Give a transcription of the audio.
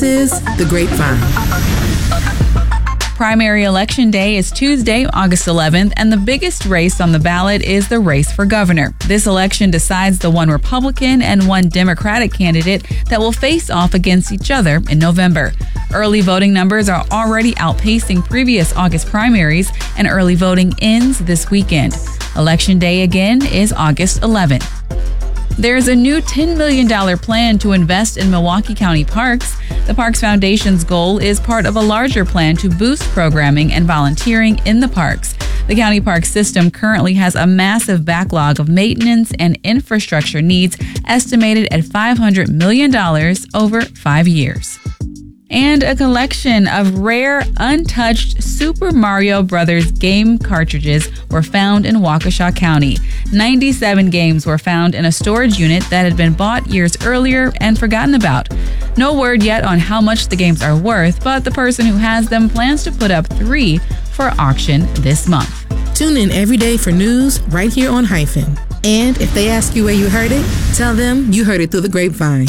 This is The Grapevine. Primary election day is Tuesday, August 11th, and the biggest race on the ballot is the race for governor. This election decides the one Republican and one Democratic candidate that will face off against each other in November. Early voting numbers are already outpacing previous August primaries, and early voting ends this weekend. Election day again is August 11th. There's a new $10 million plan to invest in Milwaukee County parks. The Parks Foundation's goal is part of a larger plan to boost programming and volunteering in the parks. The county park system currently has a massive backlog of maintenance and infrastructure needs estimated at $500 million over 5 years. And a collection of rare, untouched Super Mario Bros. Game cartridges were found in Waukesha County. 97 games were found in a storage unit that had been bought years earlier and forgotten about. No word yet on how much the games are worth, but the person who has them plans to put up 3 for auction this month. Tune in every day for news right here on Hyphen. And if they ask you where you heard it, tell them you heard it through the grapevine.